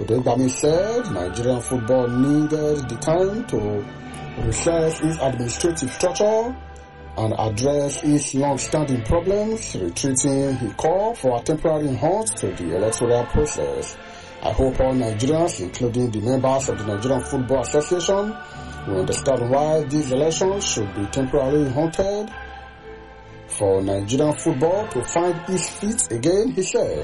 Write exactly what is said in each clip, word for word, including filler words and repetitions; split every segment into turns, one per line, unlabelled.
Odegbami said Nigerian football needed the time to research its administrative structure and address its long-standing problems. Retreating, he called for a temporary halt to the electoral process. I hope all Nigerians, including the members of the Nigerian Football Association, will understand why these elections should be temporarily halted for Nigerian football to find its feet again, he said.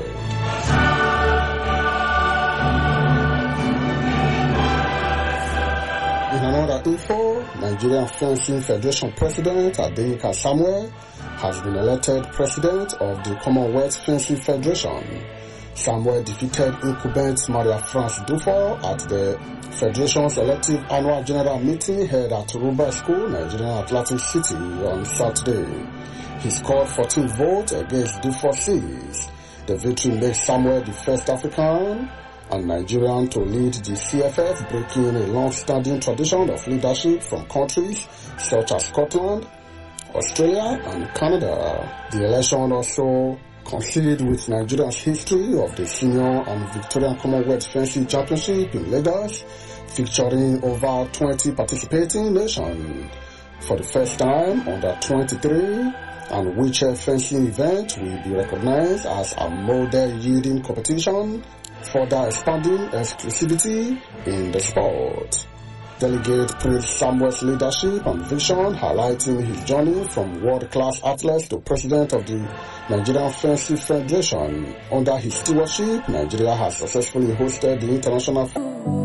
In another info, Nigerian Fencing Federation President Adeyinka Samuel has been elected President of the Commonwealth Fencing Federation. Samuel defeated incumbent Maria France Dufour at the Federation's elective annual general meeting held at Ruba School, Nigerian Atlantic City on Saturday. He scored fourteen votes against Dufour's six. The victory makes Samuel the first African and Nigerian to lead the C F F, breaking a long-standing tradition of leadership from countries such as Scotland, Australia, and Canada. The election also coincided with Nigeria's history of the Senior and Victorian Commonwealth Fencing Championship in Lagos, featuring over twenty participating nations. For the first time, under twenty-three and wheelchair fencing event will be recognized as a model-yielding competition, further expanding exclusivity in the sport. Delegate praised Samuel's leadership and vision, highlighting his journey from world-class athlete to president of the Nigerian Fencing Federation. Under his stewardship, Nigeria has successfully hosted the international